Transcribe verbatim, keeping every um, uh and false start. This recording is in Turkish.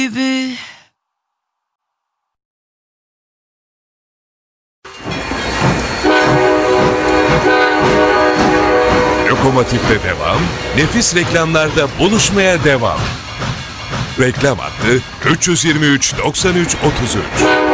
Baby. Lokomotif'te devam, nefis reklamlarda buluşmaya devam. Reklam hattı üç yüz yirmi üç doksan üç otuz üç.